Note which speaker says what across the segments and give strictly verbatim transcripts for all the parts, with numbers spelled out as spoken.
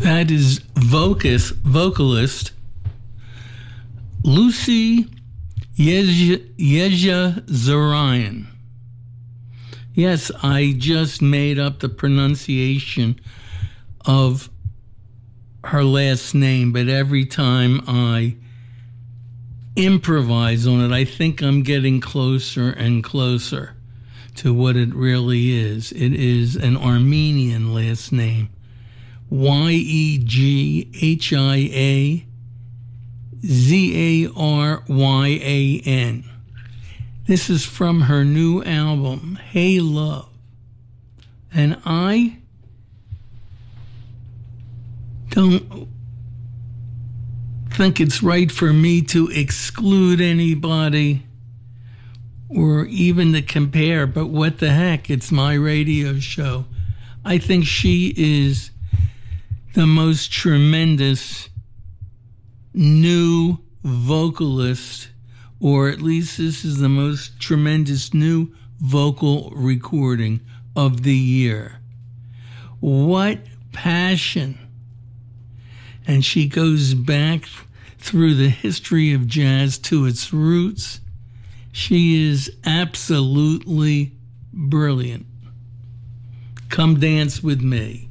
Speaker 1: That is vocus, vocalist Lucy Yejazarian. Yes, I just made up the pronunciation of her last name, but every time I improvise on it, I think I'm getting closer and closer to what it really is. It is an Armenian last name. Y E G H I A Z A R Y A N. This is from her new album, Hey Love. And I don't think it's right for me to exclude anybody or even to compare, but what the heck, it's my radio show. I think she is the most tremendous new vocalist, or at least this is the most tremendous new vocal recording of the year. What passion. And she goes back through the history of jazz to its roots. She is absolutely brilliant. Come dance with me.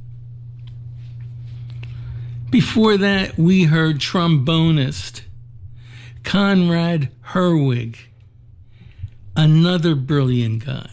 Speaker 1: Before that, we heard trombonist Conrad Herwig, another brilliant guy.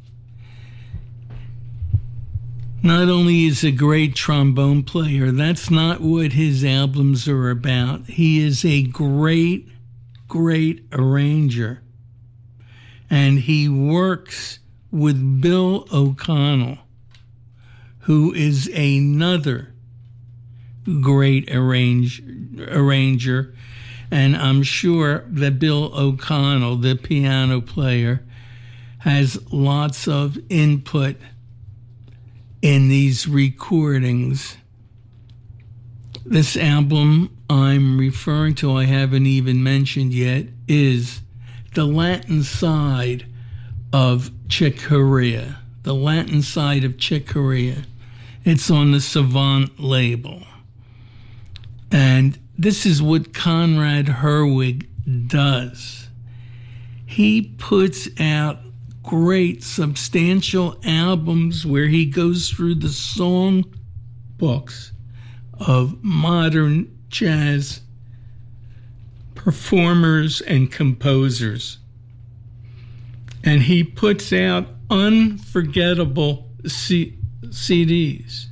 Speaker 1: Not only is a great trombone player, that's not what his albums are about. He is a great, great arranger. And he works with Bill O'Connell, who is another great arrange, arranger. And I'm sure that Bill O'Connell, the piano player, has lots of input in these recordings. This album I'm referring to, I haven't even mentioned yet, is the Latin side of Chick Corea. The Latin side of Chick Corea. It's on the Savant label. And this is what Conrad Herwig does. He puts out great, substantial albums where he goes through the song books of modern jazz performers and composers. And he puts out unforgettable C- CDs.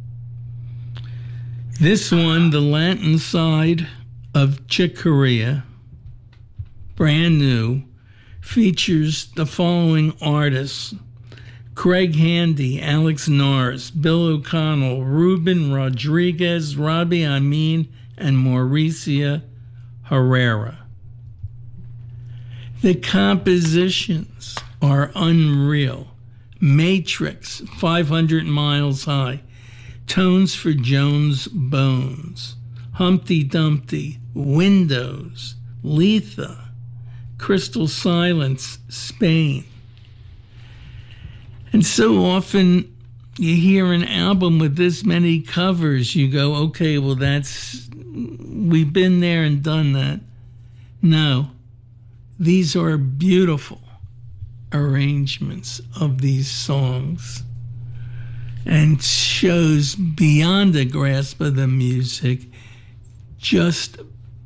Speaker 1: This one, the Latin side of Chick Corea, brand new, features the following artists: Craig Handy, Alex Norris, Bill O'Connell, Ruben Rodriguez, Robbie Amin, and Mauricia Herrera. The compositions are unreal. Matrix, five hundred miles high. Tones for Jones Bones. Humpty Dumpty, Windows, Letha, Crystal Silence, Spain. And so often you hear an album with this many covers, you go, okay, well, that's, we've been there and done that. No, these are beautiful arrangements of these songs and shows beyond the grasp of the music, just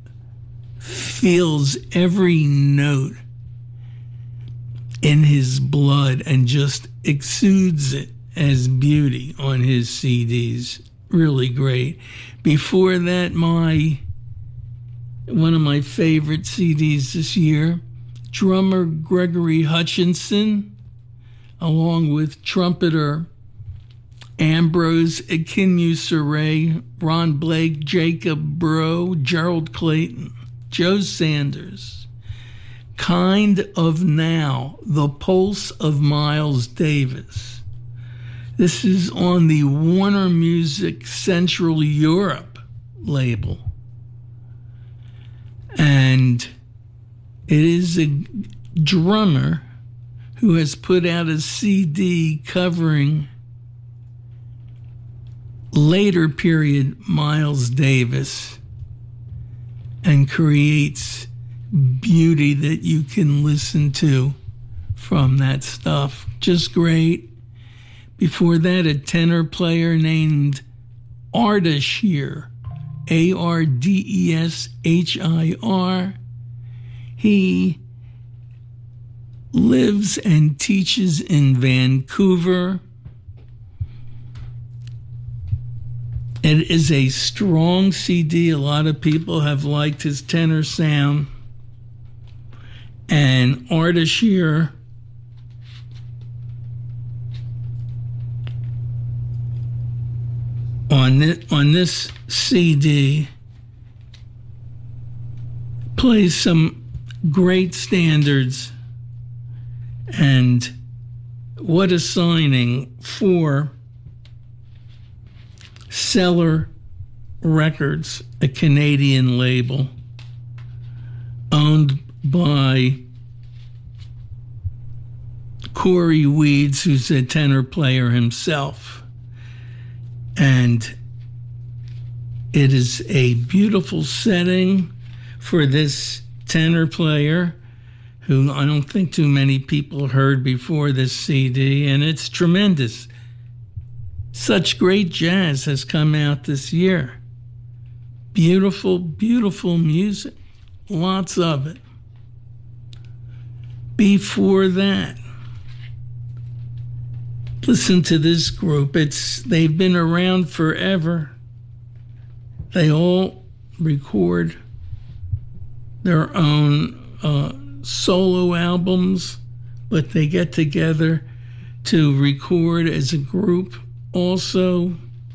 Speaker 1: feels every note in his blood and just exudes it as beauty on his C Ds. Really great. Before that, my one of my favorite C Ds this year, drummer Gregory Hutchinson, along with trumpeter Ambrose Akinmusire, Ron Blake, Jacob Bro, Gerald Clayton, Joe Sanders. Kind of Now, The Pulse of Miles Davis. This is on the Warner Music Central Europe label. And it is a drummer who has put out a C D covering later period Miles Davis and creates beauty that you can listen to from that stuff. Just great. Before that, a tenor player named Ardeshir, A R D E S H I R. He lives and teaches in Vancouver. It is a strong C D. A lot of people have liked his tenor sound. And Ardeshir on this, on this C D plays some great standards. And what a signing for Cellar Records, a Canadian label owned by Corey Weeds, who's a tenor player himself. And it is a beautiful setting for this tenor player, who I don't think too many people heard before this C D, and it's tremendous. Such great jazz has come out this year. Beautiful, beautiful music. Lots of it. Before that, listen to this group. It's they've been around forever. They all record their own uh, solo albums, but they get together to record as a group also.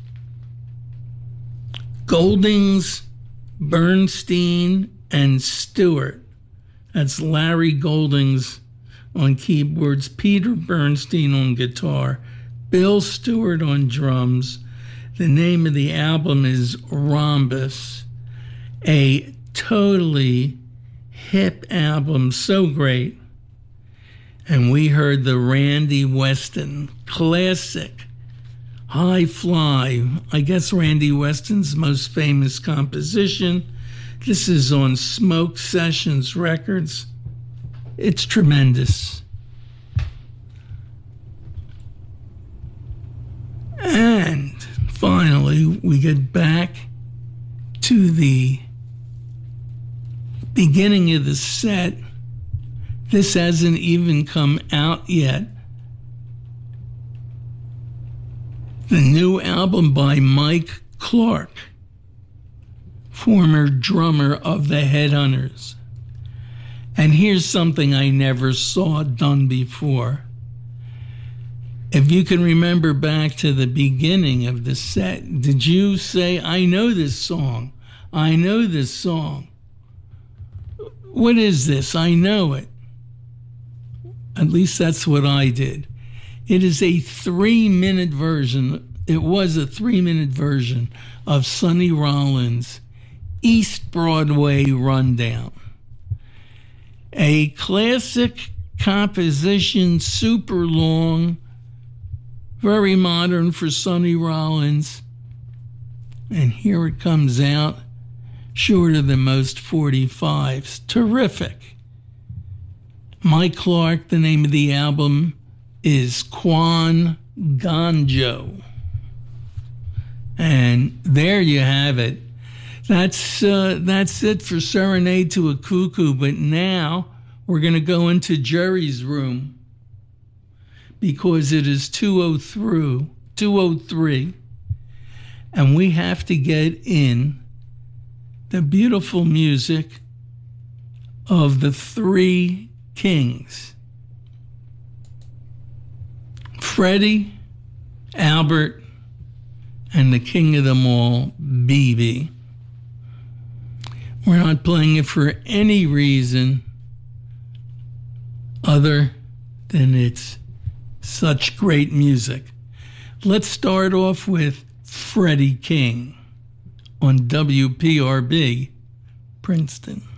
Speaker 1: Goldings, Bernstein, and Stewart. That's Larry Goldings on keyboards, Peter Bernstein on guitar, Bill Stewart on drums. The name of the album is Rhombus, a totally hip album, so great. And we heard the Randy Weston classic, High Fly. I guess Randy Weston's most famous composition. This is on Smoke Sessions Records. It's tremendous. And finally, we get back to the beginning of the set. This hasn't even come out yet. The new album by Mike Clark, former drummer of the Headhunters. And here's something I never saw done before. If you can remember back to the beginning of the set, did you say, I know this song, I know this song? What is this? I know it. At least that's what I did. It is a three-minute version. It was a three-minute version of Sonny Rollins' East Broadway Rundown. A classic composition, super long, very modern for Sonny Rollins. And here it comes out, shorter than most forty-fives. Terrific. Mike Clark, the name of the album is Quan Ganjo. And there you have it. That's uh, that's it for Serenade to a Cuckoo. But now we're going to go into Jerry's room because it is two oh three, and we have to get in the beautiful music of the Three Kings. Freddie, Albert, and the king of them all, B B. We're not playing it for any reason other than it's such great music. Let's start off with Freddie King on W P R B, Princeton.